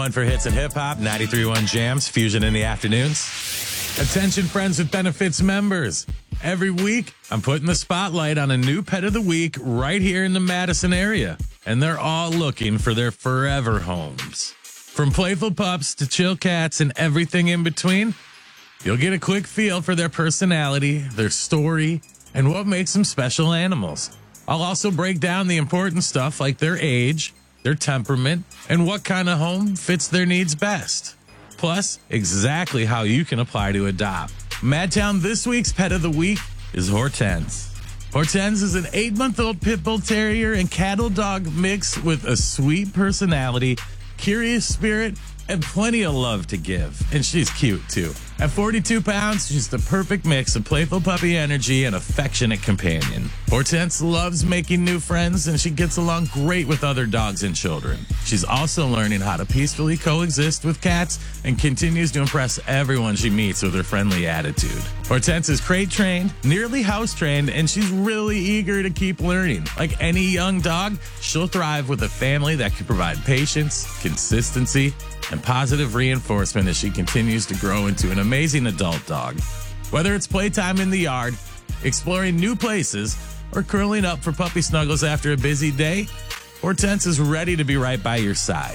One for hits and hip hop, 93.1 Jams, Fusion in the afternoons. Attention, friends with benefits members. Every week, I'm putting the spotlight on a new pet of the week right here in the Madison area. And they're all looking for their forever homes. From playful pups to chill cats and everything in between, you'll get a quick feel for their personality, their story, and what makes them special animals. I'll also break down the important stuff like their age, their temperament, and what kind of home fits their needs best. Plus, exactly how you can apply to adopt. Madtown this week's pet of the week is Hortense. Hortense is an 8-month-old pit bull terrier and cattle dog mix with a sweet personality, curious spirit, and plenty of love to give. And she's cute too. At 42 pounds, she's the perfect mix of playful puppy energy and affectionate companion. Hortense loves making new friends, and she gets along great with other dogs and children. She's also learning how to peacefully coexist with cats and continues to impress everyone she meets with her friendly attitude. Hortense is crate trained, nearly house trained, and she's really eager to keep learning. Like any young dog, she'll thrive with a family that can provide patience, consistency, and positive reinforcement as she continues to grow into an amazing adult dog. Whether it's playtime in the yard, exploring new places, or curling up for puppy snuggles after a busy day, Hortense is ready to be right by your side.